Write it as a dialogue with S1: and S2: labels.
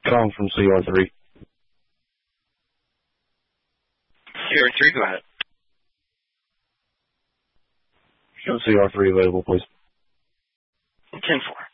S1: Calling from CR3.
S2: CR3, go ahead.
S1: Show CR3 available, please.
S2: 10-4.